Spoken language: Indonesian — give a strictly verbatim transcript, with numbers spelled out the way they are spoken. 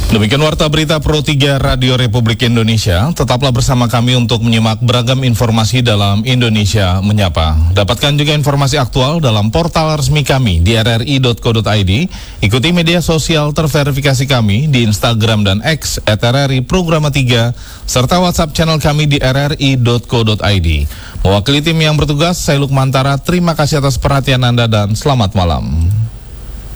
Demikian Warta Berita Pro tiga Radio Republik Indonesia. Tetaplah bersama kami untuk menyimak beragam informasi dalam Indonesia Menyapa. Dapatkan juga informasi aktual dalam portal resmi kami di r r i titik co titik i d. Ikuti media sosial terverifikasi kami di Instagram dan X at r r i programa tiga, serta WhatsApp channel kami di r r i titik co titik i d. Mewakili tim yang bertugas, saya Lukmantara. Terima kasih atas perhatian Anda dan selamat malam.